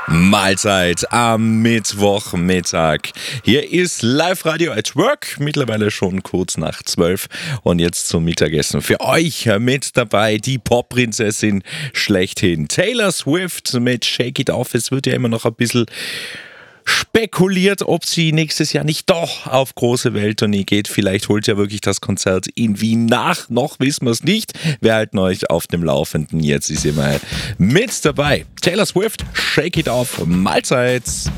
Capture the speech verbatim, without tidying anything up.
Mahlzeit am Mittwochmittag. Hier ist Live-Radio at Work, mittlerweile schon kurz nach zwölf und jetzt zum Mittagessen. Für euch mit dabei die Pop-Prinzessin schlechthin, Taylor Swift mit Shake It Off. Es wird ja immer noch ein bisschen spekuliert, ob sie nächstes Jahr nicht doch auf große Welttournee geht. Vielleicht holt ja wirklich das Konzert in Wien nach. Noch wissen wir es nicht. Wir halten euch auf dem Laufenden. Jetzt ist ihr mal mit dabei. Taylor Swift, Shake It Off, Mahlzeit.